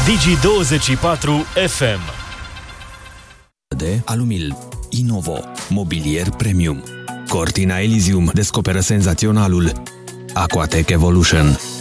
Digi24 FM. De Alumil. Inovo. Mobilier premium. Cortina Elysium descoperă senzaționalul Aquatech Evolution.